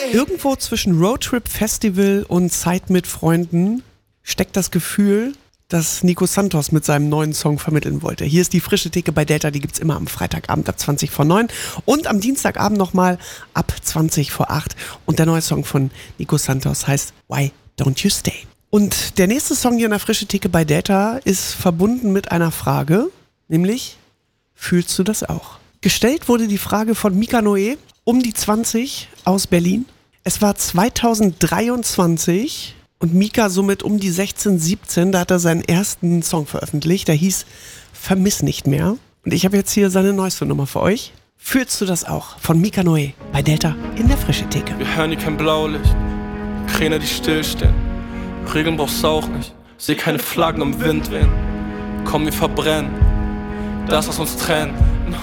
Irgendwo zwischen Roadtrip Festival und Zeit mit Freunden steckt das Gefühl, das Nico Santos mit seinem neuen Song vermitteln wollte. Hier ist die frische Theke bei Delta, die gibt's immer am Freitagabend ab 20 vor 9 und am Dienstagabend nochmal ab 20 vor 8. Und der neue Song von Nico Santos heißt Why Don't You Stay? Und der nächste Song hier in der frische Theke bei Delta ist verbunden mit einer Frage, nämlich, fühlst du das auch? Gestellt wurde die Frage von Mika Noé, um die 20 aus Berlin. Es war 2023 und Mika somit um die 16, 17, da hat er seinen ersten Song veröffentlicht, der hieß Vermiss nicht mehr. Und ich habe jetzt hier seine neueste Nummer für euch. Fühlst du das auch? Von Mika Noé bei Delta in der frische Theke. Wir hören hier kein Blaulicht, Kräne, die stillstehen. Regeln brauchst du auch nicht, seh keine Flaggen im Wind wehen. Komm, wir verbrennen das, was uns trennt.